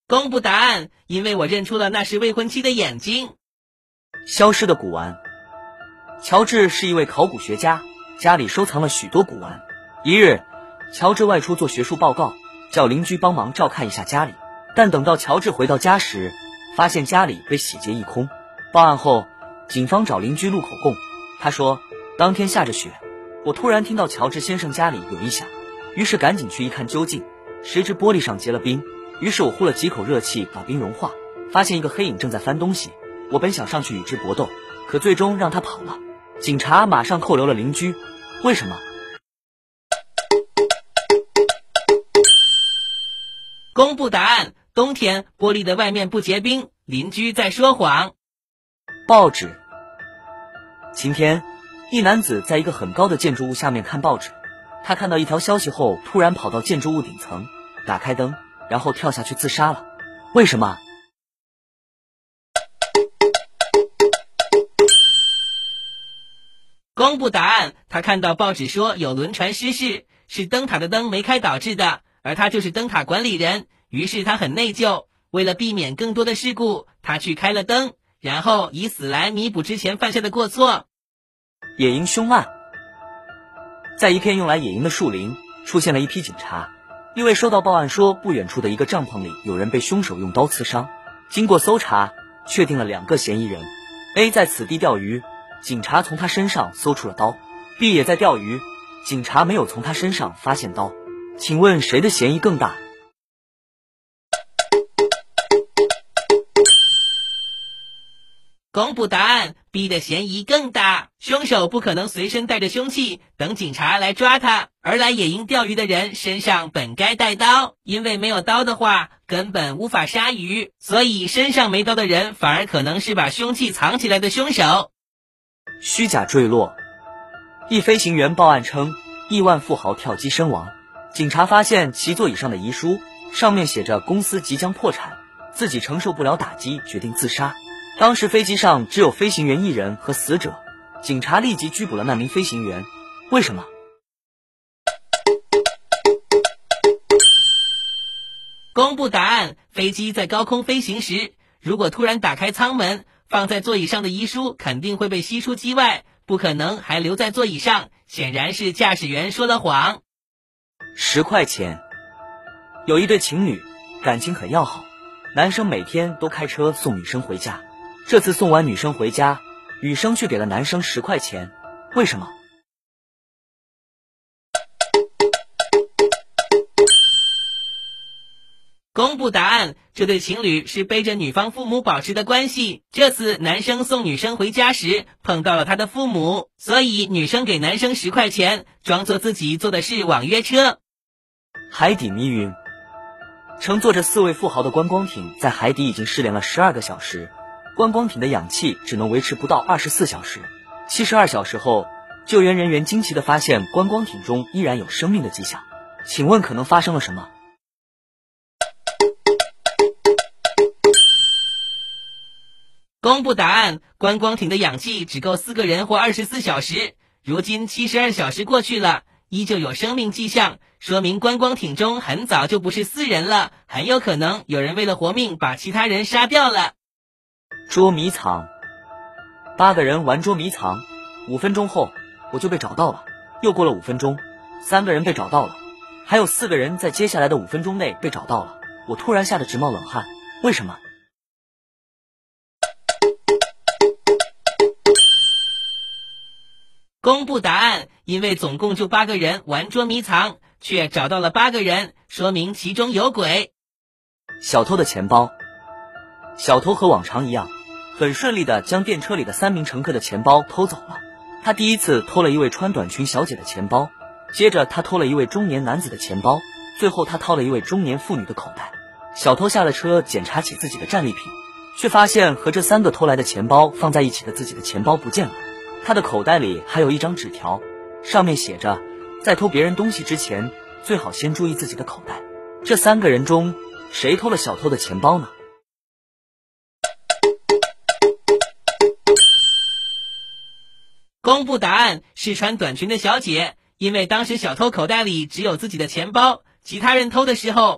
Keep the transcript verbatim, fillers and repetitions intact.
公布答案，因为我认出了那是未婚妻的眼睛。 消失的古玩。乔治是一位考古学家，家里收藏了许多古玩。一日，乔治外出做学术报告，叫邻居帮忙照看一下家里。但等到乔治回到家时，发现家里被洗劫一空。报案后，警方找邻居录口供。他说，当天下着雪，我突然听到乔治先生家里有异响，于是赶紧去一看究竟，谁知玻璃上结了冰。于是我呼了几口热气把冰融化，发现一个黑影正在翻东西。我本想上去与之搏斗，可最终让他跑了。警察马上扣留了邻居。为什么？ 公布答案，冬天玻璃的外面不结冰，邻居在说谎。 报纸。晴天，一男子在一个很高的建筑物下面看报纸。他看到一条消息后，突然跑到建筑物顶层，打开灯，然后跳下去自杀了。为什么？ 公布答案，他看到报纸说有轮船失事，是灯塔的灯没开导致的，而他就是灯塔管理人，于是他很内疚，为了避免更多的事故，他去开了灯，然后以死来弥补之前犯下的过错。 野营凶案。在一片用来野营的树林，出现了一批警察，因为收到报案说不远处的一个帐篷里有人被凶手用刀刺伤。经过搜查，确定了两个嫌疑人。 A 在此地钓鱼，警察从他身上搜出了刀。 B 也在钓鱼，警察没有从他身上发现刀。请问谁的嫌疑更大？ 公布答案 ，B 的嫌疑更大。凶手不可能随身带着凶器等警察来抓他，而来野营钓鱼的人身上本该带刀，因为没有刀的话根本无法杀鱼，所以身上没刀的人反而可能是把凶器藏起来的凶手。 虚假坠落。一飞行员报案称亿万富豪跳机身亡，警察发现其座椅上的遗书，上面写着公司即将破产，自己承受不了打击，决定自杀。当时飞机上只有飞行员一人和死者，警察立即拘捕了那名飞行员。为什么？ 公布答案，飞机在高空飞行时，如果突然打开舱门，放在座椅上的遗书肯定会被吸出机外，不可能还留在座椅上，显然是驾驶员说了谎。 十块钱。有一对情侣，感情很要好，男生每天都开车送女生回家。这次送完女生回家，女生却给了男生十块钱，为什么？ 公布答案，这对情侣是背着女方父母保持的关系。这次男生送女生回家时碰到了他的父母，所以女生给男生十块钱，装作自己坐的是网约车。 海底迷云。乘坐着四位富豪的观光艇在海底已经失联了十二个小时，观光艇的氧气只能维持不到二十四小时。七十二小时后，救援人员惊奇地发现观光艇中依然有生命的迹象。请问可能发生了什么？ 公布答案，观光艇的氧气只够四个人活二十四小时，如今七十二小时过去了，依旧有生命迹象，说明观光艇中很早就不是四人了，很有可能有人为了活命把其他人杀掉了。 捉迷藏。八个人玩捉迷藏，五分钟后我就被找到了。又过了五分钟，三个人被找到了，还有四个人在接下来的五分钟内被找到了。我突然吓得直冒冷汗，为什么？ 公布答案，因为总共就八个人玩捉迷藏，却找到了八个人，说明其中有鬼。 小偷的钱包。小偷和往常一样，很顺利地将电车里的三名乘客的钱包偷走了。他第一次偷了一位穿短裙小姐的钱包，接着他偷了一位中年男子的钱包，最后他掏了一位中年妇女的口袋。小偷下了车检查起自己的战利品，却发现和这三个偷来的钱包放在一起的自己的钱包不见了。他的口袋里还有一张纸条，上面写着，在偷别人东西之前，最好先注意自己的口袋。这三个人中，谁偷了小偷的钱包呢？ 公布答案，是穿短裙的小姐，因为当时小偷口袋里只有自己的钱包，其他人偷的时候